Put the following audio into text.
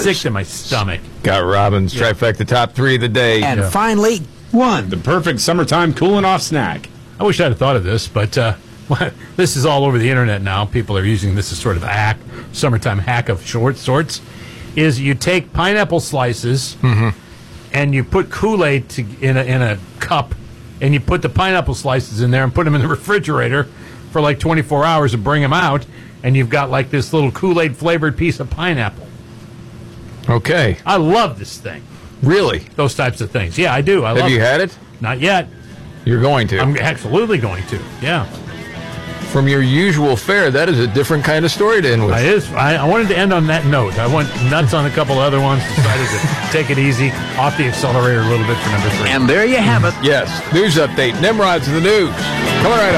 sick to my stomach. Got Robbins trifecta top 3 of the day. And finally, 1. The perfect summertime cooling off snack. I wish I'd have thought of this, but this is all over the internet now. People are using this as sort of a hack, summertime hack of sorts. Is you take pineapple slices and you put Kool-Aid in a cup, and you put the pineapple slices in there and put them in the refrigerator for like 24 hours and bring them out, and you've got like this little Kool-Aid flavored piece of pineapple. Okay. I love this thing. Really? Those types of things. Yeah, I do. I love Have you it. had it? Not yet. You're going to. I'm absolutely going to. Yeah. From your usual fare, that is a different kind of story to end with. I wanted to end on that note. I went nuts on a couple other ones, decided to take it easy, off the accelerator a little bit for number 3. And there you have it. Yes. News update. Nimrod's in the news. Coming right up.